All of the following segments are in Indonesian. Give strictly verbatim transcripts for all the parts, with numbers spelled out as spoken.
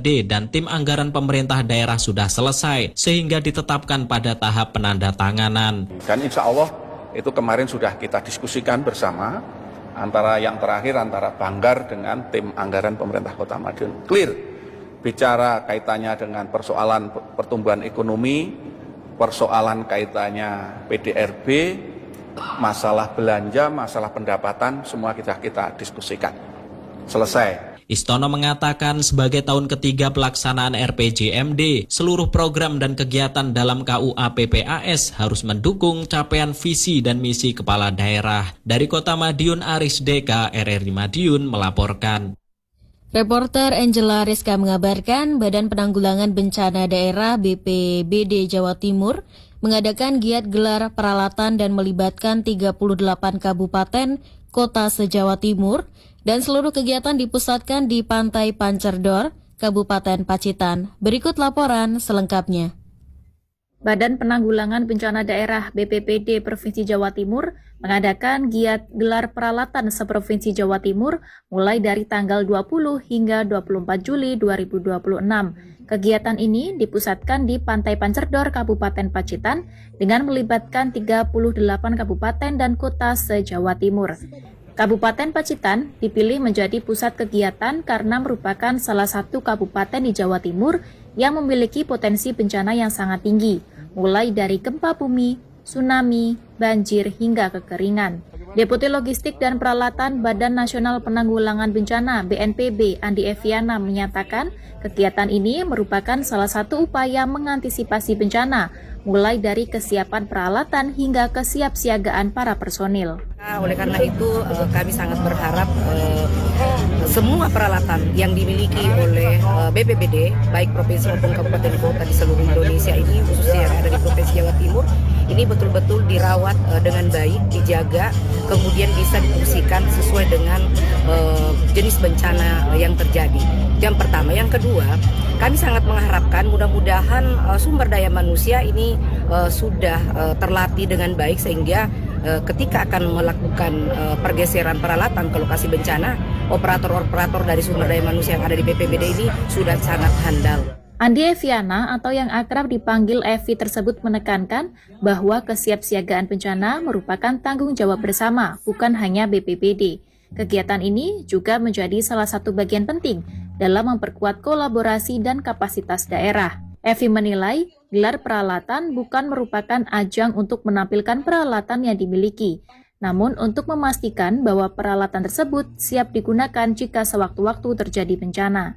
D dan tim anggaran pemerintah daerah sudah selesai, sehingga ditetapkan pada tahap penandatanganan. Dan insya Allah itu kemarin sudah kita diskusikan bersama, antara yang terakhir antara Banggar dengan tim anggaran pemerintah Kota Madiun. Clear, bicara kaitannya dengan persoalan pertumbuhan ekonomi, persoalan kaitannya P D R B, masalah belanja, masalah pendapatan, semua kita kita diskusikan. Selesai. Istiono mengatakan sebagai tahun ketiga pelaksanaan R P J M D, seluruh program dan kegiatan dalam K U A P P A S harus mendukung capaian visi dan misi kepala daerah. Dari Kota Madiun, Aris Deka, R R I Madiun melaporkan. Reporter Angela Rizka mengabarkan Badan Penanggulangan Bencana Daerah B P B D Jawa Timur mengadakan giat gelar peralatan dan melibatkan tiga puluh delapan kabupaten kota se-Jawa Timur, dan seluruh kegiatan dipusatkan di Pantai Pancerdor, Kabupaten Pacitan. Berikut laporan selengkapnya. Badan Penanggulangan Bencana Daerah B P B D Provinsi Jawa Timur mengadakan giat gelar peralatan seprovinsi Jawa Timur mulai dari tanggal dua puluh hingga dua puluh empat Juli dua ribu dua puluh enam. Kegiatan ini dipusatkan di Pantai Pancerdor, Kabupaten Pacitan dengan melibatkan tiga puluh delapan kabupaten dan kota se-Jawa Timur. Kabupaten Pacitan dipilih menjadi pusat kegiatan karena merupakan salah satu kabupaten di Jawa Timur yang memiliki potensi bencana yang sangat tinggi, mulai dari gempa bumi, tsunami, banjir, hingga kekeringan. Deputi Logistik dan Peralatan Badan Nasional Penanggulangan Bencana B N P B Andi Eviana menyatakan kegiatan ini merupakan salah satu upaya mengantisipasi bencana, mulai dari kesiapan peralatan hingga kesiapsiagaan para personil. Oleh karena itu kami sangat berharap eh, semua peralatan yang dimiliki oleh eh, B P B D, baik provinsi maupun kabupaten kota di seluruh Indonesia ini, khususnya yang ada di Provinsi Jawa Timur, ini betul-betul dirawat eh, dengan baik, dijaga, kemudian bisa difungsikan sesuai dengan eh, jenis bencana yang terjadi. Yang pertama. Yang kedua, kami sangat mengharapkan mudah-mudahan uh, sumber daya manusia ini uh, sudah uh, terlatih dengan baik sehingga uh, ketika akan melakukan uh, pergeseran peralatan ke lokasi bencana, operator-operator dari sumber daya manusia yang ada di B P B D ini sudah sangat handal. Andi Eviana atau yang akrab dipanggil Evi tersebut menekankan bahwa kesiapsiagaan bencana merupakan tanggung jawab bersama, bukan hanya B P B D. Kegiatan ini juga menjadi salah satu bagian penting dalam memperkuat kolaborasi dan kapasitas daerah. Evi menilai, gelar peralatan bukan merupakan ajang untuk menampilkan peralatan yang dimiliki, namun untuk memastikan bahwa peralatan tersebut siap digunakan jika sewaktu-waktu terjadi bencana.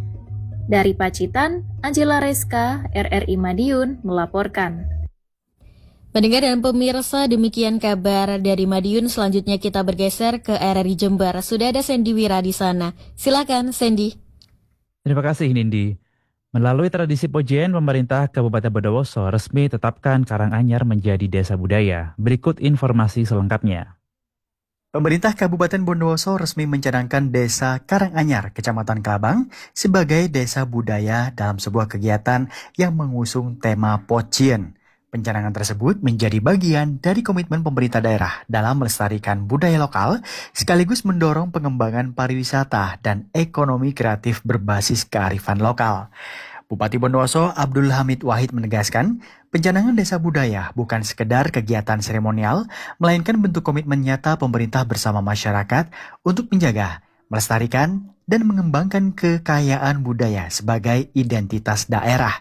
Dari Pacitan, Angela Rizka, R R I Madiun, melaporkan. Pendengar dan pemirsa, demikian kabar dari Madiun. Selanjutnya kita bergeser ke R R I Jember. Sudah ada Sandy Wira di sana. Silakan, Sandy. Terima kasih, Nindi. Melalui tradisi pujian, pemerintah Kabupaten Bondowoso resmi tetapkan Karanganyar menjadi desa budaya. Berikut informasi selengkapnya. Pemerintah Kabupaten Bondowoso resmi mencadangkan Desa Karanganyar, Kecamatan Kelabang, sebagai desa budaya dalam sebuah kegiatan yang mengusung tema Pocien. Pencanangan tersebut menjadi bagian dari komitmen pemerintah daerah dalam melestarikan budaya lokal, sekaligus mendorong pengembangan pariwisata dan ekonomi kreatif berbasis kearifan lokal. Bupati Bondowoso Abdul Hamid Wahid menegaskan, pencanangan desa budaya bukan sekedar kegiatan seremonial, melainkan bentuk komitmen nyata pemerintah bersama masyarakat untuk menjaga, melestarikan, dan mengembangkan kekayaan budaya sebagai identitas daerah.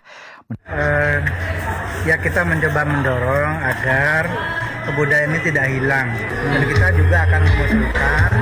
Uh, ya kita mencoba mendorong agar kebudayaan ini tidak hilang, dan kita juga akan mengusulkan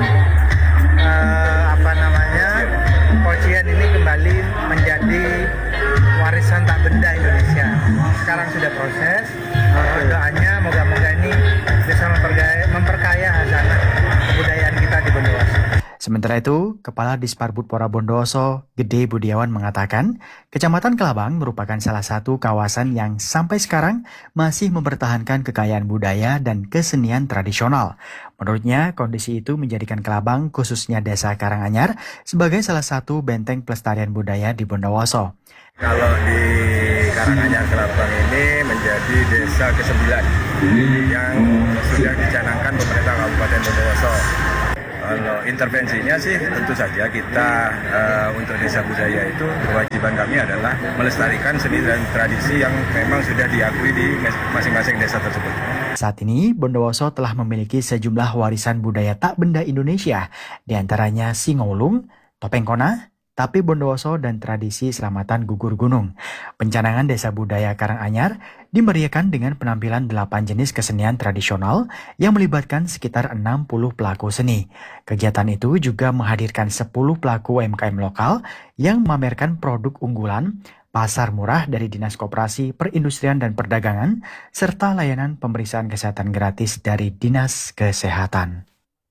uh, apa namanya Pocien ini kembali menjadi warisan tak benda Indonesia. Sekarang sudah proses, uh, doanya moga-moga ini bisa memperkaya, memperkaya hazanah kebudayaan kita di Bondowoso. Sementara itu, Kepala Disparbudpora Bondowoso, Gede Budiawan mengatakan, Kecamatan Kelabang merupakan salah satu kawasan yang sampai sekarang masih mempertahankan kekayaan budaya dan kesenian tradisional. Menurutnya, kondisi itu menjadikan Kelabang, khususnya Desa Karanganyar, sebagai salah satu benteng pelestarian budaya di Bondowoso. Kalau di Karanganyar Kelabang ini menjadi desa kesembilan yang sudah dicanangkan pemerintah Kabupaten Bondowoso. Kalau intervensinya sih tentu saja kita uh, untuk desa budaya itu kewajiban kami adalah melestarikan seni dan tradisi yang memang sudah diakui di masing-masing desa tersebut. Saat ini, Bondowoso telah memiliki sejumlah warisan budaya tak benda Indonesia, diantaranya Singolung, Topeng Kona, Tapi Bondowoso dan tradisi selamatan gugur gunung. Pencanangan Desa Budaya Karanganyar dimeriahkan dengan penampilan delapan jenis kesenian tradisional yang melibatkan sekitar enam puluh pelaku seni. Kegiatan itu juga menghadirkan sepuluh pelaku U M K M lokal yang memamerkan produk unggulan, pasar murah dari Dinas Koperasi, Perindustrian dan Perdagangan, serta layanan pemeriksaan kesehatan gratis dari Dinas Kesehatan.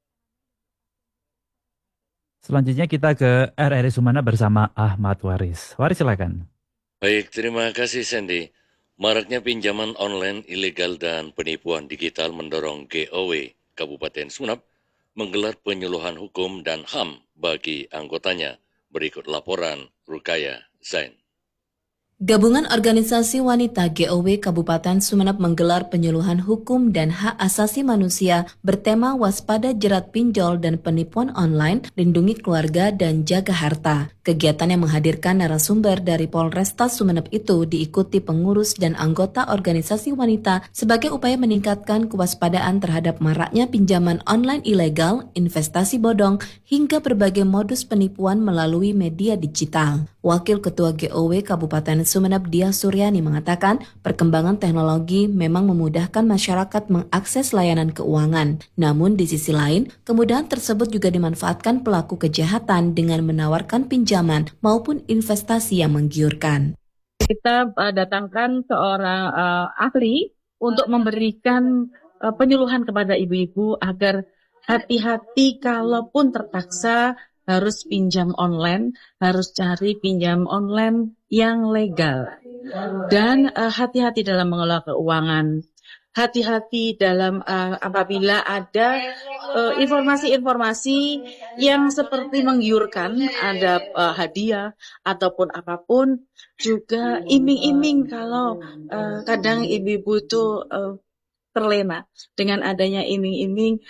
Selanjutnya kita ke R R I Sumeneb bersama Ahmad Waris. Waris silakan. Baik, terima kasih Sandy. Maraknya pinjaman online ilegal dan penipuan digital mendorong G O W Kabupaten Sumeneb menggelar penyuluhan hukum dan H A M bagi anggotanya. Berikut laporan Rukaya Zain. Gabungan Organisasi Wanita G O W Kabupaten Sumeneb menggelar penyuluhan hukum dan hak asasi manusia bertema waspada jerat pinjol dan penipuan online, lindungi keluarga dan jaga harta. Kegiatan yang menghadirkan narasumber dari Polresta Sumeneb itu diikuti pengurus dan anggota organisasi wanita sebagai upaya meningkatkan kewaspadaan terhadap maraknya pinjaman online ilegal, investasi bodong, hingga berbagai modus penipuan melalui media digital. Wakil Ketua G O W Kabupaten Sumeneb Dia Suryani mengatakan perkembangan teknologi memang memudahkan masyarakat mengakses layanan keuangan. Namun di sisi lain, kemudahan tersebut juga dimanfaatkan pelaku kejahatan dengan menawarkan pinjaman maupun investasi yang menggiurkan. Kita uh, datangkan seorang uh, ahli untuk memberikan uh, penyuluhan kepada ibu-ibu agar hati-hati kalaupun terpaksa harus pinjam online, harus cari pinjam online yang legal. Dan uh, hati-hati dalam mengelola keuangan. Hati-hati dalam uh, apabila ada uh, informasi-informasi yang seperti menggiurkan, ada uh, hadiah ataupun apapun, juga iming-iming kalau uh, kadang ibu-ibu itu uh, terlena dengan adanya iming-iming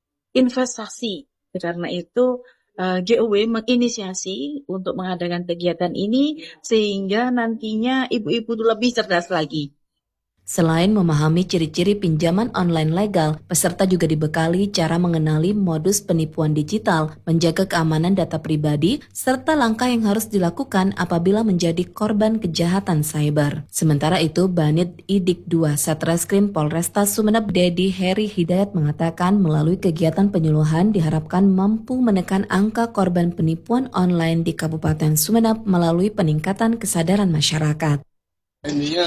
investasi. Karena itu Uh, G O W menginisiasi untuk mengadakan kegiatan ini sehingga nantinya ibu-ibu lebih cerdas lagi. Selain memahami ciri-ciri pinjaman online legal, peserta juga dibekali cara mengenali modus penipuan digital, menjaga keamanan data pribadi, serta langkah yang harus dilakukan apabila menjadi korban kejahatan cyber. Sementara itu, Banit Idik dua Satreskrim Polresta Sumeneb Dedi Heri Hidayat mengatakan melalui kegiatan penyuluhan diharapkan mampu menekan angka korban penipuan online di Kabupaten Sumeneb melalui peningkatan kesadaran masyarakat. Intinya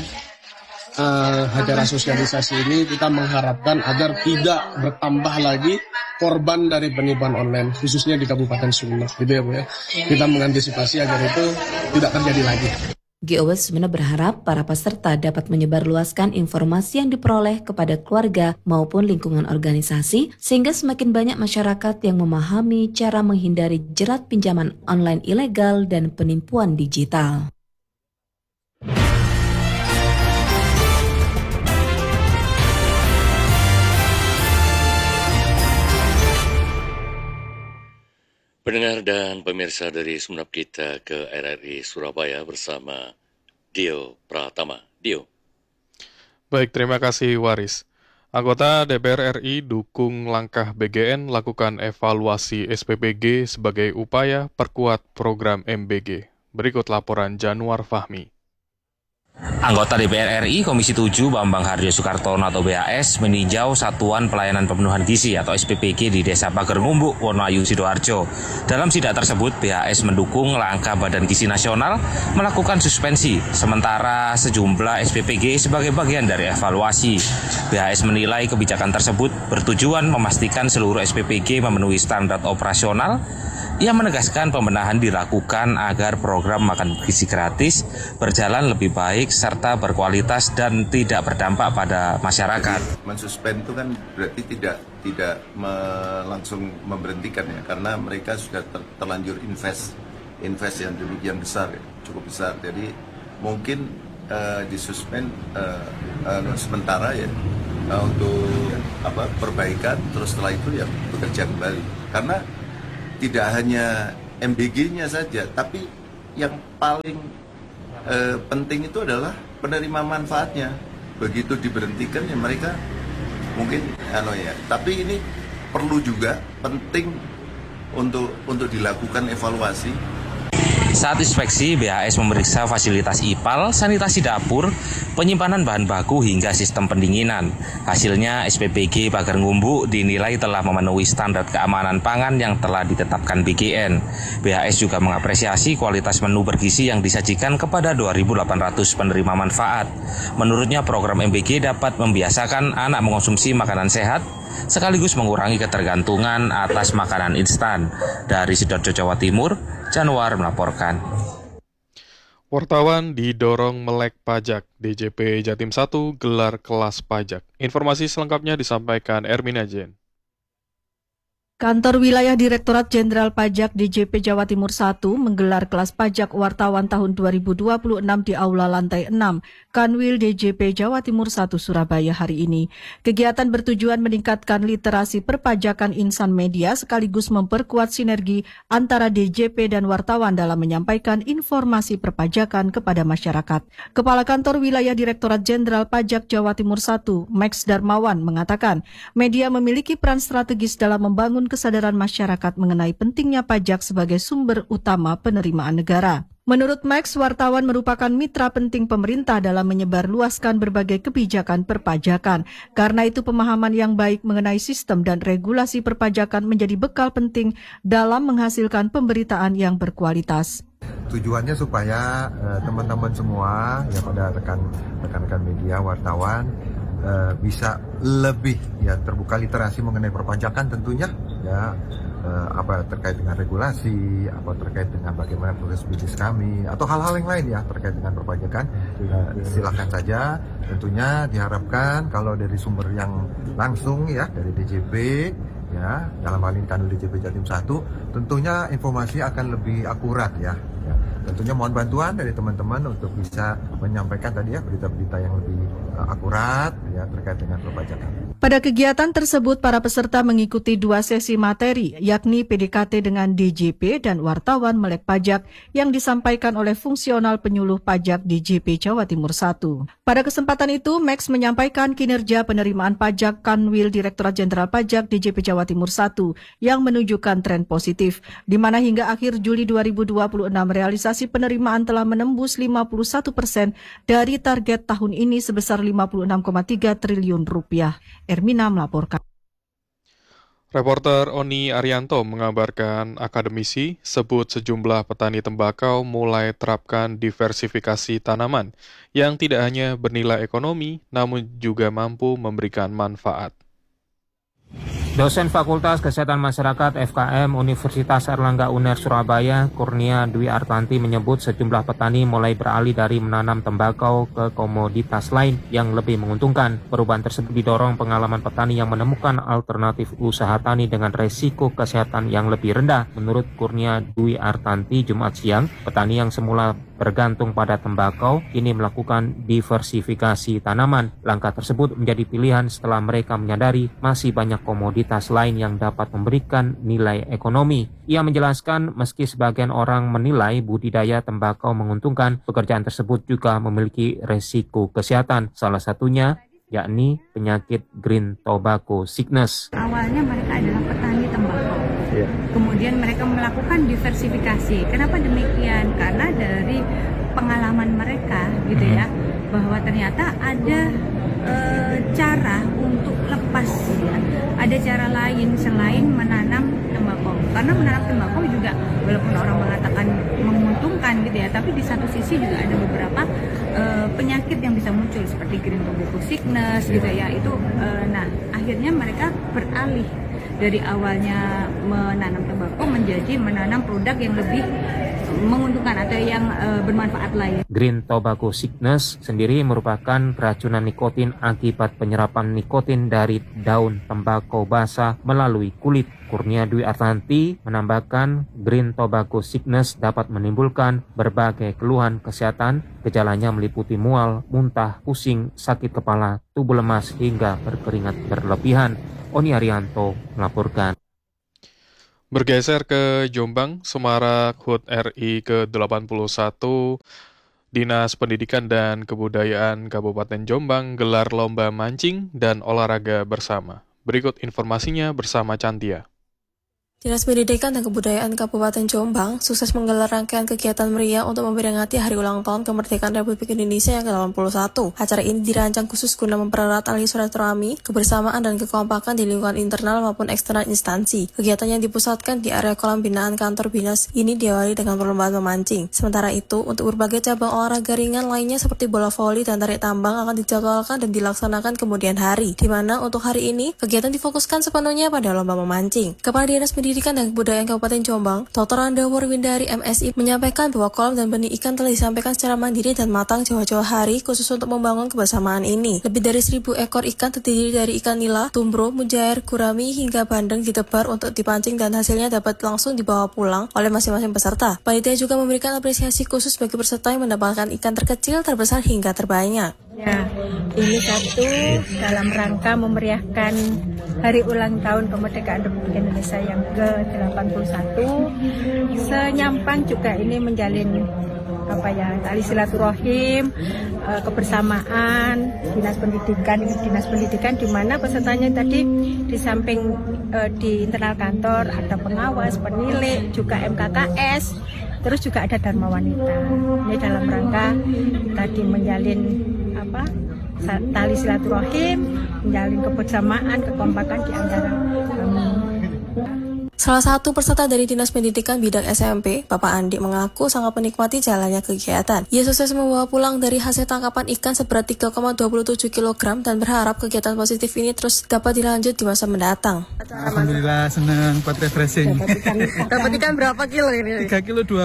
Uh, acara sosialisasi ini kita mengharapkan agar tidak bertambah lagi korban dari penipuan online, khususnya di Kabupaten Sumeneb, gitu ya Bu ya. Kita mengantisipasi agar itu tidak terjadi lagi. G O W Sumeneb berharap para peserta dapat menyebarluaskan informasi yang diperoleh kepada keluarga maupun lingkungan organisasi, sehingga semakin banyak masyarakat yang memahami cara menghindari jerat pinjaman online ilegal dan penipuan digital. Pendengar dan pemirsa dari Sumeneb kita ke R R I Surabaya bersama Dio Pratama. Dio. Baik, terima kasih Waris. Anggota D P R R I dukung langkah B G N lakukan evaluasi S P P G sebagai upaya perkuat program M B G. Berikut laporan Januar Fahmi. Anggota D P R R I Komisi tujuh Bambang Harjo Soekartono atau B A S meninjau Satuan Pelayanan Pemenuhan Gizi atau S P P G di Desa Pager Ngumbuk, Wonoayu, Sidoarjo. Dalam sidak tersebut, B A S mendukung langkah Badan Gizi Nasional melakukan suspensi sementara sejumlah S P P G sebagai bagian dari evaluasi. B A S menilai kebijakan tersebut bertujuan memastikan seluruh S P P G memenuhi standar operasional. Ia menegaskan pembenahan dilakukan agar program makan gizi gratis berjalan lebih baik serta berkualitas dan tidak berdampak pada masyarakat. Mensuspend itu kan berarti tidak tidak me, langsung memberhentikan ya, karena mereka sudah ter, terlanjur invest invest yang demikian besar, ya, cukup besar. Jadi mungkin uh, disuspend uh, uh, sementara ya uh, untuk apa perbaikan, terus setelah itu ya bekerja kembali. Karena tidak hanya M B G-nya saja, tapi yang paling uh, penting itu adalah penerima manfaatnya. Begitu diberhentikan ya mereka mungkin ano ya. Tapi ini perlu juga penting untuk untuk dilakukan evaluasi. Saat inspeksi, B H S memeriksa fasilitas I P A L, sanitasi dapur, penyimpanan bahan baku hingga sistem pendinginan. Hasilnya S P P G Pager Ngumbuk dinilai telah memenuhi standar keamanan pangan yang telah ditetapkan B G N. B H S juga mengapresiasi kualitas menu bergizi yang disajikan kepada dua ribu delapan ratus penerima manfaat. Menurutnya program M B G dapat membiasakan anak mengonsumsi makanan sehat, sekaligus mengurangi ketergantungan atas makanan instan. Dari Sidoarjo, Jawa Timur, Januar melaporkan. Wartawan didorong melek pajak. D J P Jatim satu gelar kelas pajak. Informasi selengkapnya disampaikan Ermina Jen. Kantor Wilayah Direktorat Jenderal Pajak D J P Jawa Timur satu menggelar kelas pajak wartawan tahun dua ribu dua puluh enam di Aula Lantai enam, Kanwil D J P Jawa Timur satu Surabaya hari ini. Kegiatan bertujuan meningkatkan literasi perpajakan insan media sekaligus memperkuat sinergi antara D J P dan wartawan dalam menyampaikan informasi perpajakan kepada masyarakat. Kepala Kantor Wilayah Direktorat Jenderal Pajak Jawa Timur satu, Max Darmawan, mengatakan media memiliki peran strategis dalam membangun kesadaran masyarakat mengenai pentingnya pajak sebagai sumber utama penerimaan negara. Menurut Max, wartawan merupakan mitra penting pemerintah dalam menyebarluaskan berbagai kebijakan perpajakan. Karena itu pemahaman yang baik mengenai sistem dan regulasi perpajakan menjadi bekal penting dalam menghasilkan pemberitaan yang berkualitas. Tujuannya supaya uh, teman-teman semua, ya pada rekan-rekan media, wartawan, Uh, bisa lebih ya terbuka literasi mengenai perpajakan tentunya ya uh, apa terkait dengan regulasi, apa terkait dengan bagaimana proses bisnis kami atau hal-hal yang lain ya terkait dengan perpajakan. Uh, silakan saja, tentunya diharapkan kalau dari sumber yang langsung ya dari D J P ya dalam hal ini Kanwil D J P Jatim satu tentunya informasi akan lebih akurat ya. Ya, tentunya mohon bantuan dari teman-teman untuk bisa menyampaikan tadi ya berita-berita yang lebih uh, akurat ya terkait dengan perpajakan. Pada kegiatan tersebut, para peserta mengikuti dua sesi materi, yakni P D K T dengan D J P dan wartawan melek pajak yang disampaikan oleh fungsional penyuluh pajak D J P Jawa Timur satu. Pada kesempatan itu, Max menyampaikan kinerja penerimaan pajak Kanwil Direktorat Jenderal Pajak D J P Jawa Timur satu yang menunjukkan tren positif, di mana hingga akhir Juli dua ribu dua puluh enam realisasi penerimaan telah menembus lima puluh satu persen dari target tahun ini sebesar lima puluh enam koma tiga triliun rupiah. Ermina melaporkan. Reporter Oni Arianto mengabarkan akademisi sebut sejumlah petani tembakau mulai terapkan diversifikasi tanaman yang tidak hanya bernilai ekonomi namun juga mampu memberikan manfaat. Dosen Fakultas Kesehatan Masyarakat F K M Universitas Airlangga U N E R Surabaya, Kurnia Dwi Artanti menyebut sejumlah petani mulai beralih dari menanam tembakau ke komoditas lain yang lebih menguntungkan. Perubahan tersebut didorong pengalaman petani yang menemukan alternatif usaha tani dengan resiko kesehatan yang lebih rendah. Menurut Kurnia Dwi Artanti Jumat siang, petani yang semula bergantung pada tembakau kini melakukan diversifikasi tanaman. Langkah tersebut menjadi pilihan setelah mereka menyadari masih banyak komoditas lain yang dapat memberikan nilai ekonomi. Ia menjelaskan meski sebagian orang menilai budidaya tembakau menguntungkan, pekerjaan tersebut juga memiliki resiko kesehatan. Salah satunya yakni penyakit green tobacco sickness. Awalnya mereka adalah petani tembakau. Yeah. Kemudian mereka melakukan diversifikasi. Kenapa demikian? Karena dari pengalaman mereka gitu ya, bahwa ternyata ada e, cara untuk lepas ya. Ada cara lain selain menanam tembakau. Karena menanam tembakau juga walaupun orang mengatakan menguntungkan gitu ya, tapi di satu sisi juga ada beberapa e, penyakit yang bisa muncul seperti green tobacco sickness gitu ya. Itu e, nah akhirnya mereka beralih dari awalnya menanam tembakau menjadi menanam produk yang lebih menguntungkan, ada yang uh, bermanfaat lain. Green Tobacco Sickness sendiri merupakan keracunan nikotin akibat penyerapan nikotin dari daun tembakau basah melalui kulit. Kurnia Dwi Artanti menambahkan Green Tobacco Sickness dapat menimbulkan berbagai keluhan kesehatan. Gejalanya meliputi mual, muntah, pusing, sakit kepala, tubuh lemas hingga berkeringat berlebihan. Oni Arianto melaporkan. Bergeser ke Jombang, Semarak H U T R I ke delapan puluh satu, Dinas Pendidikan dan Kebudayaan Kabupaten Jombang gelar lomba mancing dan olahraga bersama. Berikut informasinya bersama Cantia. Dinas Pendidikan dan Kebudayaan Kabupaten Jombang sukses menggelar rangkaian kegiatan meriah untuk memperingati Hari Ulang Tahun Kemerdekaan Republik Indonesia yang ke delapan puluh satu. Acara ini dirancang khusus guna mempererat tali silaturahmi, kebersamaan dan kekompakan di lingkungan internal maupun eksternal instansi. Kegiatan yang dipusatkan di area kolam binaan kantor Binas ini diawali dengan perlombaan memancing. Sementara itu, untuk berbagai cabang olahraga ringan lainnya seperti bola voli dan tarik tambang akan dijadwalkan dan dilaksanakan kemudian hari, di mana untuk hari ini kegiatan difokuskan sepenuhnya pada lomba memancing. Kepala Dinas Pendidikan Pendidikan dan Kebudayaan Kabupaten Jombang, Doktor Randa Warwindari M Si menyampaikan bahwa kolam dan benih ikan telah disampaikan secara mandiri dan matang jauh-jauh hari khusus untuk membangun kebersamaan ini. Lebih dari seribu ekor ikan terdiri dari ikan nila, tumbro, mujair, gurami hingga bandeng ditebar untuk dipancing dan hasilnya dapat langsung dibawa pulang oleh masing-masing peserta. Panitia juga memberikan apresiasi khusus bagi peserta yang mendapatkan ikan terkecil, terbesar hingga terbanyak. Ya, ini satu dalam rangka memeriahkan Hari Ulang Tahun Kemerdekaan Republik Indonesia yang ke delapan puluh satu. Senyampang juga ini menjalin apa ya, tali silaturahim, kebersamaan Dinas Pendidikan, Dinas Pendidikan di mana pesertanya tadi di samping eh, di internal kantor ada pengawas, penilik, juga M K K S. Terus juga ada Dharma Wanita. Ini dalam rangka tadi menjalin apa tali silaturahim, menjalin kebersamaan, kekompakan di antara kami. Salah satu peserta dari Dinas Pendidikan bidang S M P, Bapak Andi, mengaku sangat menikmati jalannya kegiatan. Ia sukses membawa pulang dari hasil tangkapan ikan seberat tiga koma dua tujuh kilogram dan berharap kegiatan positif ini terus dapat dilanjut di masa mendatang. Alhamdulillah senang buat refreshing. Dapat ikan berapa kilo ini? tiga kilo dua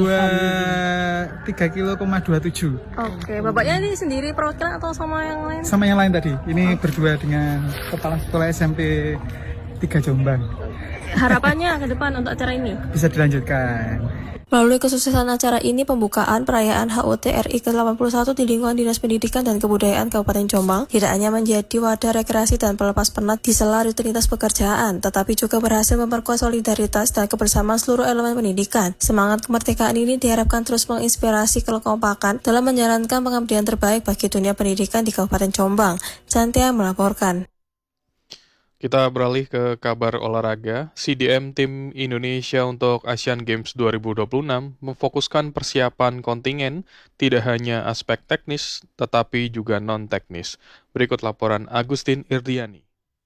tiga kilo koma dua tujuh. Oke, Bapaknya ini sendiri perwakilan atau sama yang lain? Sama yang lain tadi. Ini berdua dengan Kepala Sekolah S M P tiga Jombang. Harapannya ke depan untuk acara ini bisa dilanjutkan. Melalui kesuksesan acara ini, pembukaan perayaan H U T R I ke delapan puluh satu di lingkungan Dinas Pendidikan dan Kebudayaan Kabupaten Jombang tidak hanya menjadi wadah rekreasi dan pelepas penat di sela rutinitas pekerjaan, tetapi juga berhasil memperkuat solidaritas dan kebersamaan seluruh elemen pendidikan. Semangat kemerdekaan ini diharapkan terus menginspirasi kekompakan dalam menjalankan pengabdian terbaik bagi dunia pendidikan di Kabupaten Jombang. Cantia melaporkan. Kita beralih ke kabar olahraga. C D M Tim Indonesia untuk Asian Games dua ribu dua puluh enam memfokuskan persiapan kontingen tidak hanya aspek teknis, tetapi juga non-teknis. Berikut laporan Agustin Irdiani.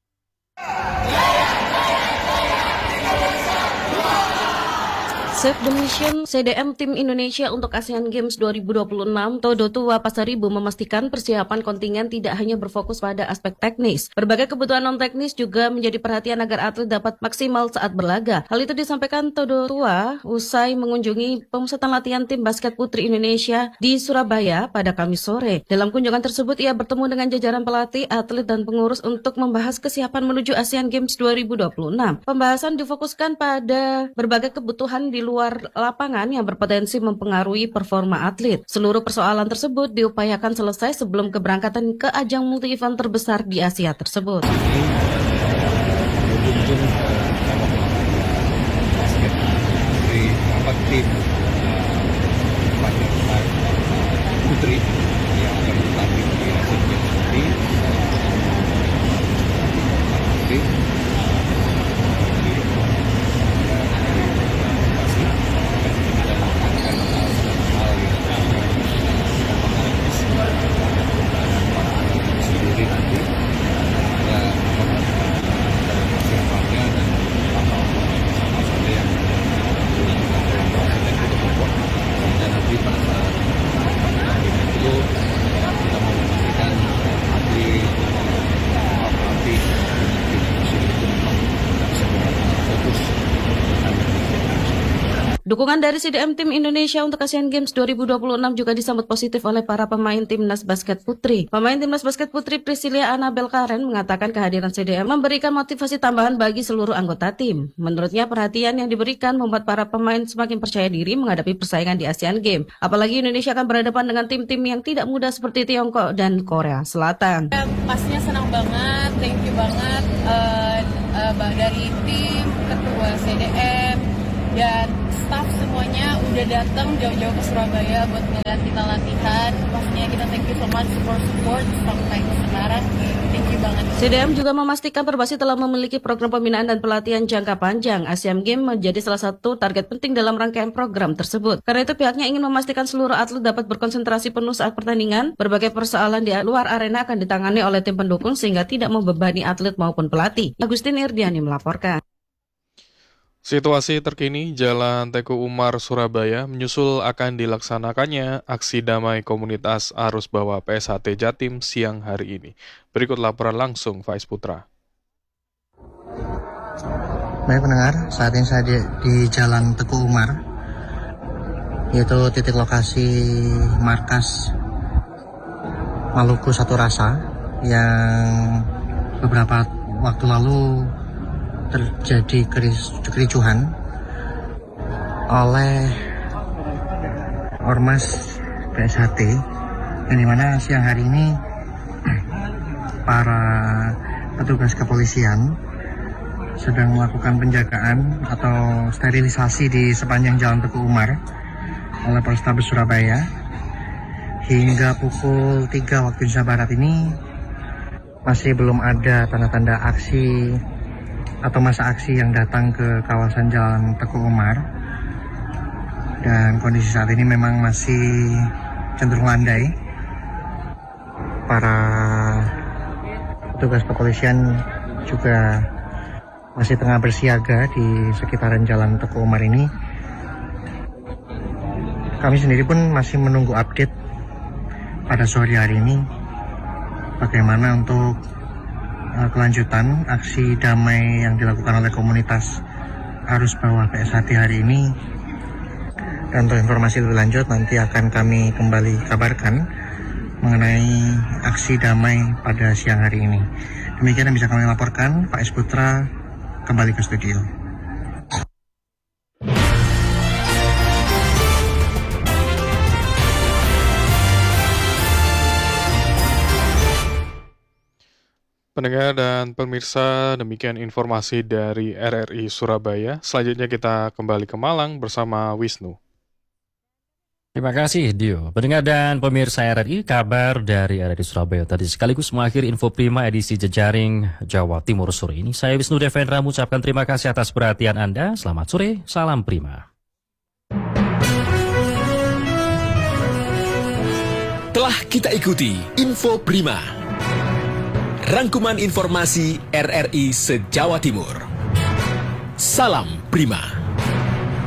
Save the Mission, C D M Tim Indonesia untuk Asian Games dua ribu dua puluh enam, Todo Tua Pasaribu memastikan persiapan kontingen tidak hanya berfokus pada aspek teknis. Berbagai kebutuhan non-teknis juga menjadi perhatian agar atlet dapat maksimal saat berlaga. Hal itu disampaikan Todo Tua usai mengunjungi pemusatan latihan tim basket putri Indonesia di Surabaya pada Kamis sore. Dalam kunjungan tersebut, ia bertemu dengan jajaran pelatih, atlet, dan pengurus untuk membahas kesiapan menuju Asian Games dua ribu dua puluh enam. Pembahasan difokuskan pada berbagai kebutuhan di luar luar lapangan yang berpotensi mempengaruhi performa atlet. Seluruh persoalan tersebut diupayakan selesai sebelum keberangkatan ke ajang multi-event terbesar di Asia tersebut. Tim putri yang akan bertanding di Asian Games nanti. Dukungan dari C D M Tim Indonesia untuk Asian Games dua ribu dua puluh enam juga disambut positif oleh para pemain Timnas Basket Putri. Pemain Timnas Basket Putri Priscilia Anabel Karen mengatakan kehadiran C D M memberikan motivasi tambahan bagi seluruh anggota tim. Menurutnya perhatian yang diberikan membuat para pemain semakin percaya diri menghadapi persaingan di Asian Games. Apalagi Indonesia akan berhadapan dengan tim-tim yang tidak mudah seperti Tiongkok dan Korea Selatan. Ya, pastinya senang banget, thank you banget uh, uh, dari tim, ketua C D M, dan staff semuanya udah datang jauh-jauh ke Surabaya buat ngeliat kita latihan. Pastinya kita thank you so much for support sampai ke sekarang. Thank you banget. C D M juga memastikan Perbasi telah memiliki program pembinaan dan pelatihan jangka panjang. Asian Games menjadi salah satu target penting dalam rangkaian program tersebut. Karena itu pihaknya ingin memastikan seluruh atlet dapat berkonsentrasi penuh saat pertandingan. Berbagai persoalan di luar arena akan ditangani oleh tim pendukung sehingga tidak membebani atlet maupun pelatih. Agustin Irdiani melaporkan. Situasi terkini Jalan Teguh Umar Surabaya menyusul akan dilaksanakannya aksi damai komunitas arus bawah P S H T Jatim siang hari ini. Berikut laporan langsung Faiz Putra. Baik pendengar, saat ini saya di, di Jalan Teguh Umar, yaitu titik lokasi markas Maluku Satu Rasa yang beberapa waktu lalu terjadi kericuhan oleh Ormas P S H T, yang dimana siang hari ini para petugas kepolisian sedang melakukan penjagaan atau sterilisasi di sepanjang Jalan Teguh Umar oleh Polrestabes Surabaya. Hingga pukul tiga waktu Indonesia Barat ini masih belum ada tanda-tanda aksi atau masa aksi yang datang ke kawasan Jalan Teguh Umar, dan kondisi saat ini memang masih cenderung landai. Para petugas kepolisian juga masih tengah bersiaga di sekitaran Jalan Teguh Umar ini. Kami sendiri pun masih menunggu update pada sore hari ini bagaimana untuk kelanjutan aksi damai yang dilakukan oleh komunitas arus bawah P S H T hari ini. Dan untuk informasi lebih lanjut nanti akan kami kembali kabarkan mengenai aksi damai pada siang hari ini. Demikian yang bisa kami laporkan. Pak S. Putra kembali ke studio. Pendengar dan pemirsa, demikian informasi dari R R I Surabaya. Selanjutnya kita kembali ke Malang bersama Wisnu. Terima kasih, Dio. Pendengar dan pemirsa R R I, kabar dari R R I Surabaya tadi sekaligus mengakhiri Info Prima edisi Jejaring Jawa Timur sore ini. Saya Wisnu Devendra mengucapkan terima kasih atas perhatian Anda. Selamat sore, salam Prima. Telah kita ikuti Info Prima, rangkuman informasi R R I se-Jawa Timur. Salam Prima.